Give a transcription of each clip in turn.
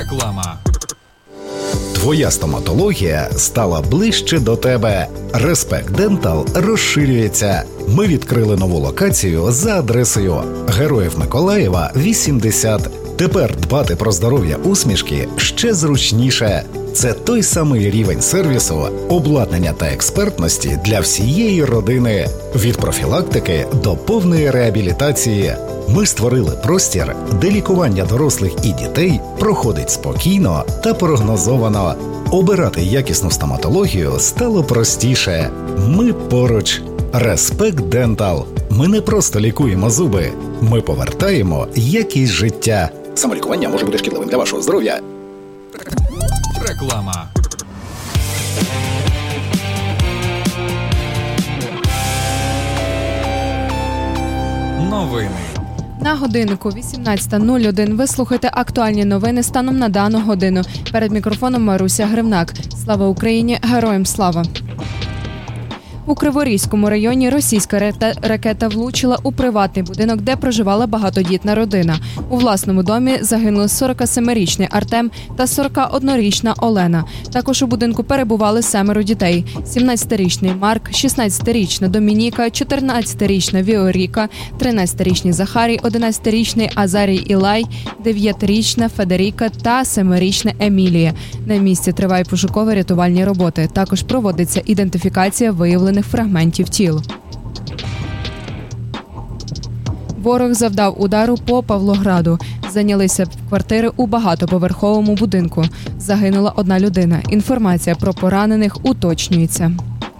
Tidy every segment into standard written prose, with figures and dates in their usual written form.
Реклама. Твоя стоматологія стала ближче до тебе. Respect Dental розширюється. Ми відкрили нову локацію за адресою Героїв Миколаєва, 80. Тепер дбати про здоров'я усмішки ще зручніше. Це той самий рівень сервісу, обладнання та експертності для всієї родини. Від профілактики до повної реабілітації. Ми створили простір, де лікування дорослих і дітей проходить спокійно та прогнозовано. Обирати якісну стоматологію стало простіше. Ми поруч. Respect Dental. Ми не просто лікуємо зуби. Ми повертаємо якість життя. Самолікування може бути шкідливим для вашого здоров'я. Реклама. Новини. На годиннику 18:01 ви слухаєте актуальні новини станом на дану годину. Перед мікрофоном Маруся Гривнак. Слава Україні! Героям слава! У Криворізькому районі російська ракета влучила у приватний будинок, де проживала багатодітна родина. У власному домі загинули 47-річний Артем та 41-річна Олена. Також у будинку перебували 7 дітей. 17-річний Марк, 16-річна Домініка, 14-річна Віоріка, 13-річний Захарій, 11-річний Азарій Ілай, 9-річна Федеріка та 7-річна Емілія. На місці тривають пошуково-рятувальні роботи. Також проводиться ідентифікація виявлених фрагментів тіл. Ворог завдав удару по Павлограду. Зайнялися квартири у багатоповерховому будинку. Загинула 1 людина. Інформація про поранених уточнюється.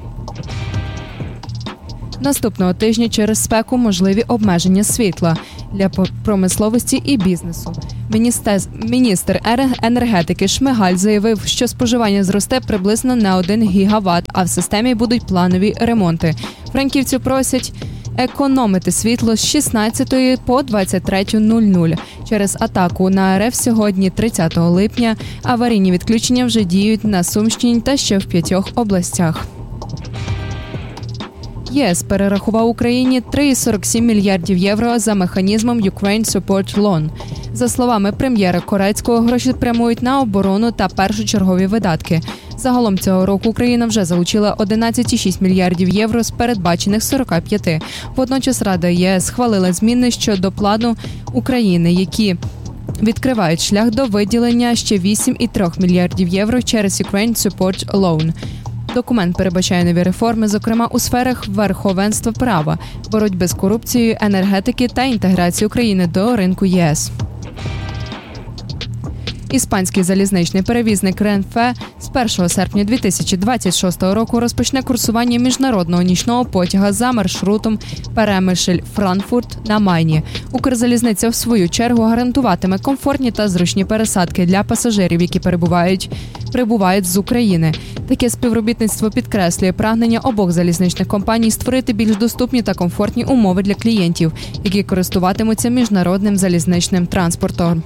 Наступного тижня через спеку можливі обмеження світла для промисловості і бізнесу. Міністр енергетики Шмигаль заявив, що споживання зросте приблизно на 1 гігават, а в системі будуть планові ремонти. Франківців просять економити світло з 16 по 23:00. Через атаку на РФ сьогодні, 30 липня, аварійні відключення вже діють на Сумщині та ще в 5 областях. ЄС перерахував Україні 3,47 мільярдів євро за механізмом Ukraine Support Loan. За словами прем'єра Корецького, гроші прямують на оборону та першочергові видатки. Загалом цього року Україна вже залучила 11,6 мільярдів євро з передбачених 45. Водночас Рада ЄС схвалила зміни щодо плану України, які відкривають шлях до виділення ще 8,3 мільярдів євро через Ukraine Support Loan. Документ передбачає нові реформи, зокрема у сферах верховенства права, боротьби з корупцією, енергетики та інтеграції України до ринку ЄС. Іспанський залізничний перевізник Ренфе з 1 серпня 2026 року розпочне курсування міжнародного нічного потяга за маршрутом Перемишль-Франкфурт на Майні. Укрзалізниця, в свою чергу, гарантуватиме комфортні та зручні пересадки для пасажирів, які прибувають з України. Таке співробітництво підкреслює прагнення обох залізничних компаній створити більш доступні та комфортні умови для клієнтів, які користуватимуться міжнародним залізничним транспортом.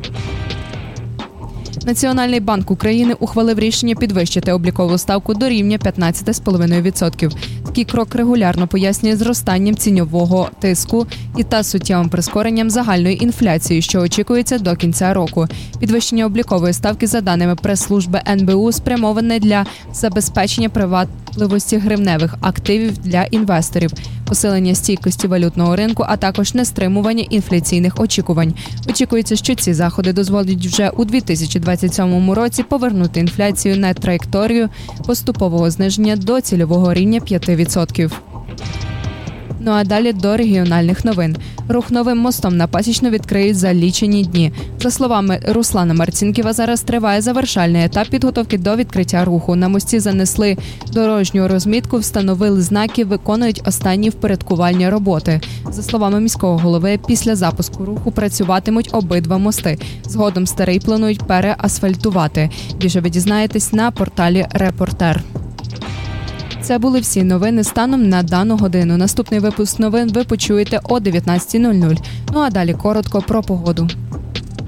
Національний банк України ухвалив рішення підвищити облікову ставку до рівня 15,5%. Такий крок регулярно пояснює зростанням цінньового тиску та суттєвим прискоренням загальної інфляції, що очікується до кінця року. Підвищення облікової ставки, за даними прес-служби НБУ, спрямоване для забезпечення привабливості гривневих активів для інвесторів, посилення стійкості валютного ринку, а також нестримування інфляційних очікувань. Очікується, що ці заходи дозволять вже у 2027 році повернути інфляцію на траєкторію поступового зниження до цільового рівня 5%. Ну а далі до регіональних новин. Рух новим мостом на Пасічну відкриють за лічені дні. За словами Руслана Марцінківа, зараз триває завершальний етап підготовки до відкриття руху. На мості занесли дорожню розмітку, встановили знаки, виконують останні впорядкувальні роботи. За словами міського голови, після запуску руху працюватимуть обидва мости. Згодом старий планують переасфальтувати. Більше ви дізнаєтесь на порталі «Репортер». Це були всі новини станом на дану годину. Наступний випуск новин ви почуєте о 19:00. Ну а далі коротко про погоду.